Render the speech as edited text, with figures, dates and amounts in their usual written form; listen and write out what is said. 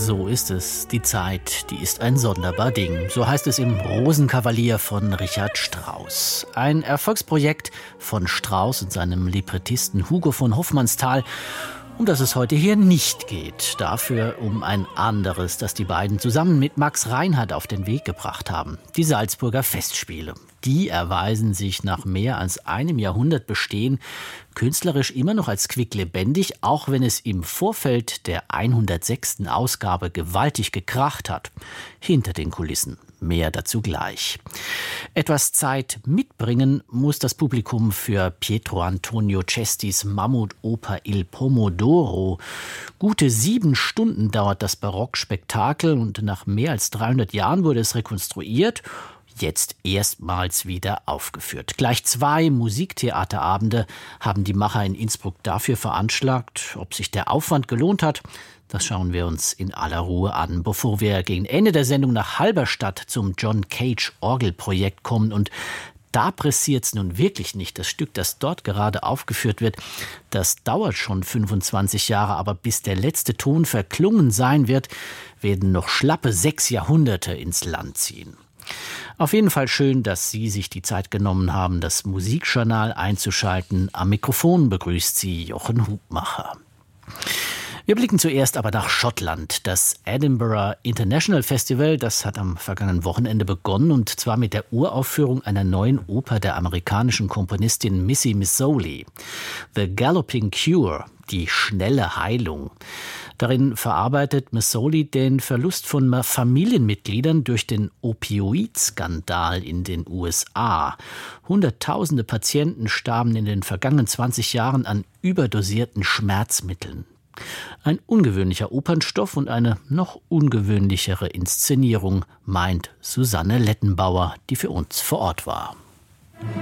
So ist es. Die Zeit, die ist ein sonderbar Ding. So heißt es im Rosenkavalier von Richard Strauss. Ein Erfolgsprojekt von Strauss und seinem Librettisten Hugo von Hofmannsthal, um das es heute hier nicht geht. Dafür um ein anderes, das die beiden zusammen mit Max Reinhardt auf den Weg gebracht haben. Die Salzburger Festspiele. Die erweisen sich nach mehr als einem Jahrhundert Bestehen künstlerisch immer noch als quicklebendig, auch wenn es im Vorfeld der 106. Ausgabe gewaltig gekracht hat. Hinter den Kulissen. Mehr dazu gleich. Etwas Zeit mitbringen muss das Publikum für Pietro Antonio Cestis Mammutoper Il Pomodoro. Gute 7 Stunden dauert das Barockspektakel und nach mehr als 300 Jahren wurde es rekonstruiert. Jetzt erstmals wieder aufgeführt. Gleich 2 Musiktheaterabende haben die Macher in Innsbruck dafür veranschlagt. Ob sich der Aufwand gelohnt hat, das schauen wir uns in aller Ruhe an, bevor wir gegen Ende der Sendung nach Halberstadt zum John Cage Orgelprojekt kommen. Und da pressiert's nun wirklich nicht. Das Stück, das dort gerade aufgeführt wird, das dauert schon 25 Jahre, aber bis der letzte Ton verklungen sein wird, werden noch schlappe 6 Jahrhunderte ins Land ziehen. Auf jeden Fall schön, dass Sie sich die Zeit genommen haben, das Musikjournal einzuschalten. Am Mikrofon begrüßt Sie Jochen Hubmacher. Wir blicken zuerst aber nach Schottland. Das Edinburgh International Festival, das hat am vergangenen Wochenende begonnen, und zwar mit der Uraufführung einer neuen Oper der amerikanischen Komponistin Missy Missoli. The Galloping Cure, die schnelle Heilung. Darin verarbeitet Missoli den Verlust von Familienmitgliedern durch den Opioidskandal in den USA. Hunderttausende Patienten starben in den vergangenen 20 Jahren an überdosierten Schmerzmitteln. Ein ungewöhnlicher Opernstoff und eine noch ungewöhnlichere Inszenierung, meint Susanne Lettenbauer, die für uns vor Ort war.